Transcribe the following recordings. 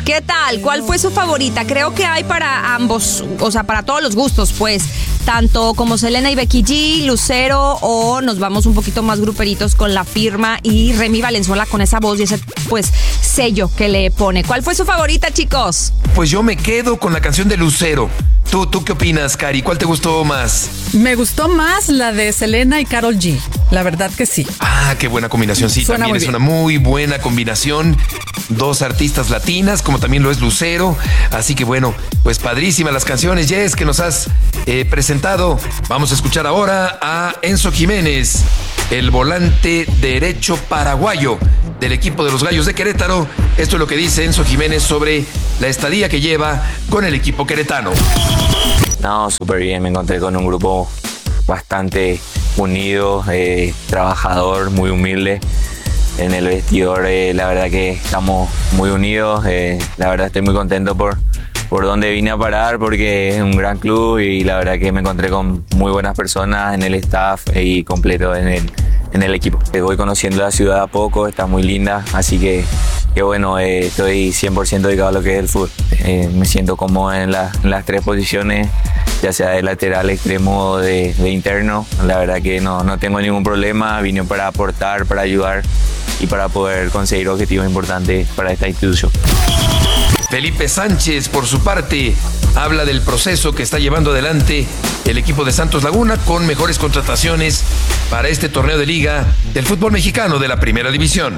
¿Qué tal? ¿Cuál fue su favorita? Creo que hay para ambos, o sea, para todos los gustos, pues. Tanto como Selena y Becky G, Lucero, o nos vamos un poquito más gruperitos con La Firma y Remy Valenzuela con esa voz y ese, pues, sello que le pone. ¿Cuál fue su favorita, chicos? Pues yo me quedo con la canción de Lucero. ¿Tú qué opinas, Cari? ¿Cuál te gustó más? Me gustó más la de Selena y Karol G. La verdad que sí. Ah, qué buena combinación. Sí, Suena también es bien. una muy buena combinación. Dos artistas latinas, como también lo es Lucero. Así que bueno, pues padrísimas las canciones, Jess, que nos has presentado. Vamos a escuchar ahora a Enzo Jiménez, el volante derecho paraguayo del equipo de los Gallos de Querétaro. Esto es lo que dice Enzo Jiménez sobre la estadía que lleva con el equipo queretano. No, súper bien, me encontré con un grupo bastante unido, trabajador, muy humilde. En el vestidor, la verdad que estamos muy unidos. La verdad estoy muy contento por donde vine a parar, porque es un gran club y la verdad que me encontré con muy buenas personas en el staff y completo en el equipo. Voy conociendo la ciudad a poco, está muy linda, así que bueno, estoy 100% dedicado a lo que es el fútbol. Me siento cómodo en las tres posiciones, ya sea de lateral, extremo o de interno. La verdad que no tengo ningún problema, vine para aportar, para ayudar y para poder conseguir objetivos importantes para esta institución. Felipe Sánchez, por su parte, habla del proceso que está llevando adelante el equipo de Santos Laguna con mejores contrataciones para este torneo de liga del fútbol mexicano de la Primera División.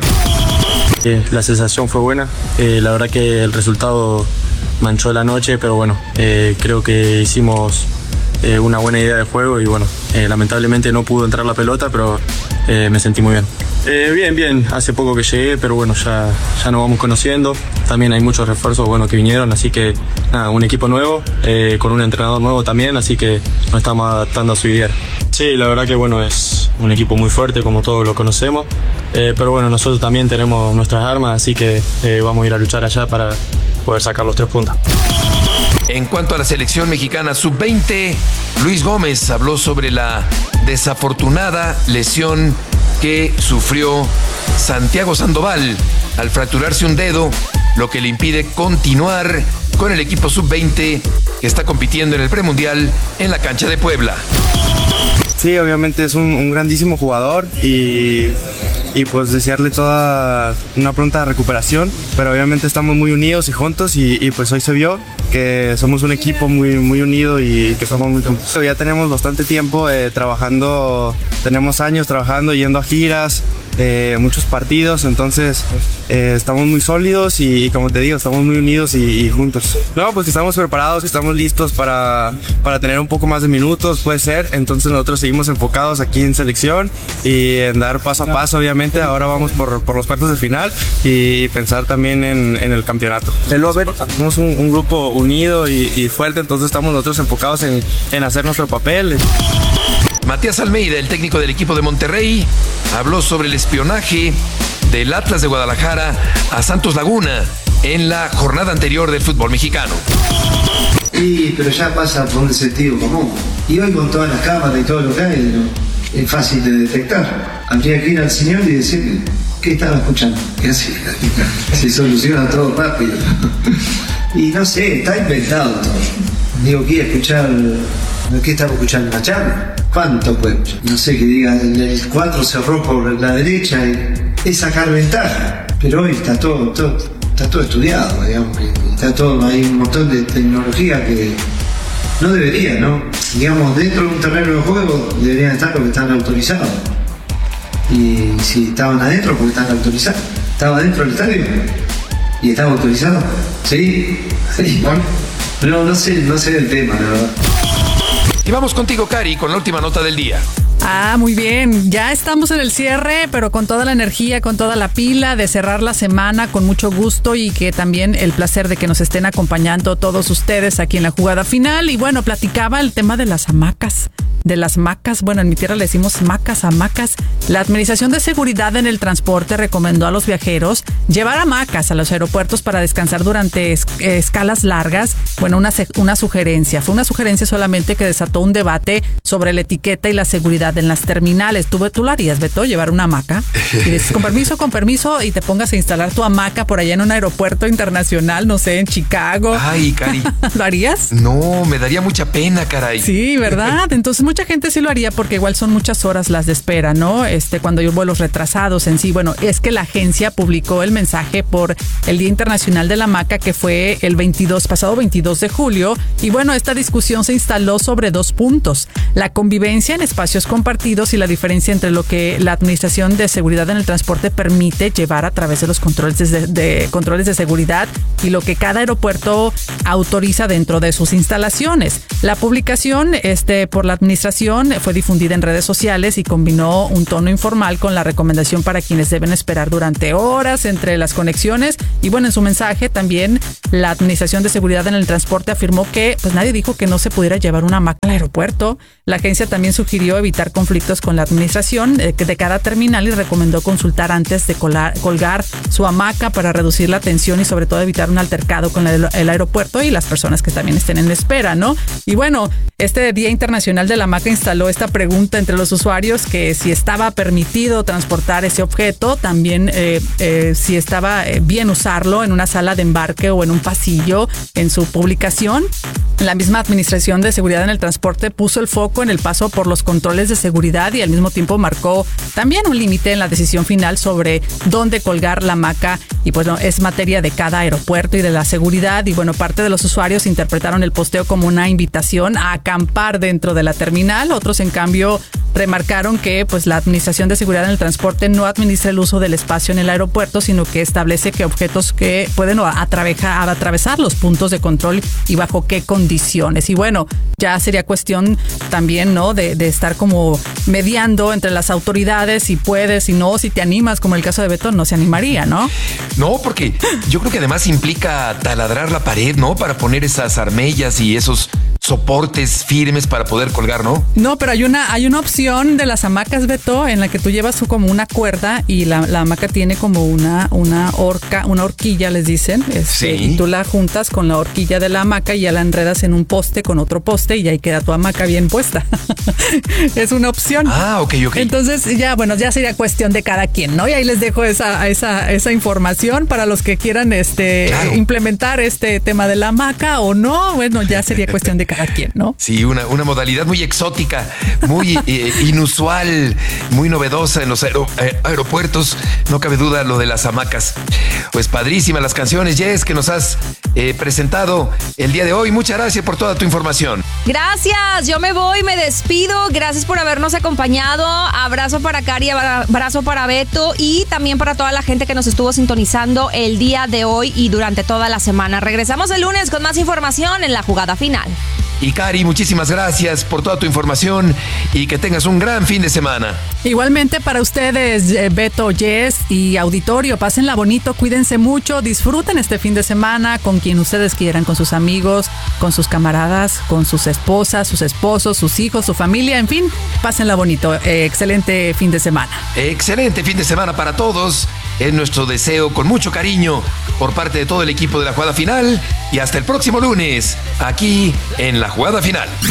La sensación fue buena, la verdad que el resultado manchó la noche, pero bueno, creo que hicimos una buena idea de juego y bueno, lamentablemente no pudo entrar la pelota, pero me sentí muy bien. Bien, hace poco que llegué, pero bueno, ya nos vamos conociendo. También hay muchos refuerzos que vinieron, así que nada, un equipo nuevo, con un entrenador nuevo también, así que nos estamos adaptando a su idea. Sí, la verdad que bueno, es un equipo muy fuerte, como todos lo conocemos, pero bueno, nosotros también tenemos nuestras armas, así que vamos a ir a luchar allá para poder sacar los 3 puntos. En cuanto a la selección mexicana sub-20, Luis Gómez habló sobre la desafortunada lesión que sufrió Santiago Sandoval al fracturarse un dedo, lo que le impide continuar con el equipo sub-20 que está compitiendo en el premundial en la cancha de Puebla. Sí, obviamente es un grandísimo jugador y pues desearle toda una pronta recuperación, pero obviamente estamos muy unidos y juntos y pues hoy se vio que somos un equipo muy unido y que somos muy juntos. Ya tenemos bastante tiempo trabajando, tenemos años trabajando, yendo a giras, muchos partidos, entonces estamos muy sólidos y como te digo, estamos muy unidos y juntos. No, pues estamos preparados, estamos listos para tener un poco más de minutos, puede ser, entonces nosotros seguimos enfocados aquí en selección y en dar paso a paso, obviamente. Ahora vamos por los cuartos de final y pensar también en el campeonato. Somos un grupo unido y fuerte, entonces estamos nosotros enfocados en hacer nuestro papel. Matías Almeida, el técnico del equipo de Monterrey, habló sobre el espionaje del Atlas de Guadalajara a Santos Laguna en la jornada anterior del fútbol mexicano. Pero ya pasa por un sentido común. Y hoy con todas las cámaras y todo lo que hay, ¿no? Es fácil de detectar. Habría que ir al señor y decirle, ¿qué estaba escuchando? ¿Qué hacía? Se soluciona todo rápido. Y no sé, está inventado todo. Digo, ¿quiere escuchar? ¿Qué estaba escuchando? ¿Una charla? ¿Cuánto pues? No sé, que diga, el 4 cerró por la derecha y es sacar ventaja. Pero hoy está todo estudiado, digamos. Está todo, hay un montón de tecnología que no debería, ¿no? Digamos, dentro de un terreno de juego deberían estar porque están autorizados. Y si estaban adentro, porque están autorizados. ¿Estaba dentro del estadio? ¿Y estaba autorizado? Sí, bueno. Pero no sé el tema, la verdad. Y vamos contigo, Cari, con la última nota del día. Muy bien. Ya estamos en el cierre, pero con toda la energía, con toda la pila de cerrar la semana con mucho gusto y que también el placer de que nos estén acompañando todos ustedes aquí en la jugada final. Y bueno, platicaba el tema de las hamacas. las macas. Bueno, en mi tierra le decimos macas, hamacas. La Administración de Seguridad en el Transporte recomendó a los viajeros llevar hamacas a los aeropuertos para descansar durante escalas largas. Bueno, una sugerencia. Fue una sugerencia solamente que desató un debate sobre la etiqueta y la seguridad en las terminales. ¿Tú lo harías, Beto, llevar una hamaca? Y dices, con permiso, y te pongas a instalar tu hamaca por allá en un aeropuerto internacional, no sé, en Chicago. Ay, Cari. ¿Lo harías? No, me daría mucha pena, caray. Sí, ¿verdad? Entonces mucha gente sí lo haría porque igual son muchas horas las de espera, ¿no? Cuando hay vuelos retrasados en sí. Bueno, es que la agencia publicó el mensaje por el Día Internacional de la Hamaca, que fue el pasado 22 de julio. Y bueno, esta discusión se instaló sobre 2 puntos: la convivencia en espacios compartidos y la diferencia entre lo que la Administración de Seguridad en el Transporte permite llevar a través de los controles de seguridad y lo que cada aeropuerto autoriza dentro de sus instalaciones. La publicación por la administración fue difundida en redes sociales y combinó un tono informal con la recomendación para quienes deben esperar durante horas entre las conexiones. Y bueno, en su mensaje también la Administración de Seguridad en el Transporte afirmó que pues nadie dijo que no se pudiera llevar una hamaca al aeropuerto. La agencia también sugirió evitar conflictos con la administración de cada terminal y recomendó consultar antes de colgar su hamaca para reducir la tensión y sobre todo evitar un altercado con el aeropuerto y las personas que también estén en espera, ¿no? Y bueno, este Día Internacional de la Hamaca instaló esta pregunta entre los usuarios, que si estaba permitido transportar ese objeto, también si estaba bien usarlo en una sala de embarque o en un pasillo. En su publicación, la misma Administración de Seguridad en el Transporte puso el foco en el paso por los controles de seguridad y al mismo tiempo marcó también un límite en la decisión final sobre dónde colgar la hamaca. Y bueno, es materia de cada aeropuerto y de la seguridad. Y bueno, parte de los usuarios interpretaron el posteo como una invitación a acampar dentro de la terminal. Otros, en cambio, remarcaron que pues la Administración de Seguridad en el Transporte no administra el uso del espacio en el aeropuerto, sino que establece que objetos que pueden atravesar los puntos de control y bajo qué condiciones. Y bueno, ya sería cuestión también, ¿no?, de estar como mediando entre las autoridades, si puedes, si no, si te animas, como el caso de Beto, no se animaría, ¿no? No, porque yo creo que además implica taladrar la pared, ¿no? Para poner esas armellas y esos soportes firmes para poder colgar, ¿no? No, pero hay una opción de las hamacas, Beto, en la que tú llevas como una cuerda y la hamaca tiene como una horquilla, les dicen. Sí. Y tú la juntas con la horquilla de la hamaca y ya la enredas en un poste con otro poste y ahí queda tu hamaca bien puesta. Es una opción. Ah, ok. Entonces ya sería cuestión de cada quien, ¿no? Y ahí les dejo esa información para los que quieran claro, implementar este tema de la hamaca o no. Bueno, ya sería cuestión de cada quien, ¿no? Sí, una modalidad muy exótica, muy inusual, muy novedosa en los aeropuertos. No cabe duda lo de las hamacas. Pues padrísimas las canciones, Jess, que nos has presentado el día de hoy. Muchas gracias por toda tu información. Gracias, yo me voy, me despido. Gracias por habernos acompañado. Abrazo para Cari, abrazo para Beto y también para toda la gente que nos estuvo sintonizando el día de hoy y durante toda la semana. Regresamos el lunes con más información en La Jugada Final. Y Cari, muchísimas gracias por toda tu información y que tengas un gran fin de semana. Igualmente para ustedes, Beto, Jess y auditorio, pásenla bonito, cuídense mucho, disfruten este fin de semana con quien ustedes quieran, con sus amigos, con sus camaradas, con sus esposas, sus esposos, sus hijos, su familia, en fin, pásenla bonito. Excelente fin de semana. Excelente fin de semana para todos. Es nuestro deseo con mucho cariño por parte de todo el equipo de La Jugada Final y hasta el próximo lunes, aquí en La Jugada Final.